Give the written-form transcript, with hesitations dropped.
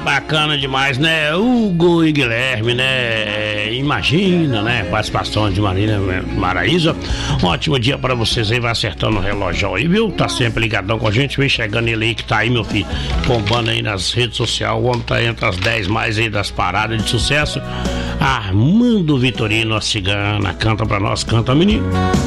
bacana demais, né? Hugo e Guilherme, né? Imagina, né? Participação de Marina Maraísa. Um ótimo dia pra vocês aí, vai acertando o relógio aí, viu? Tá sempre ligadão com a gente, vem chegando ele aí que tá aí, meu filho, bombando aí nas redes sociais. O homem tá entre as 10 mais aí das paradas de sucesso. Armando Vitorino, a cigana, canta pra nós, canta, menino.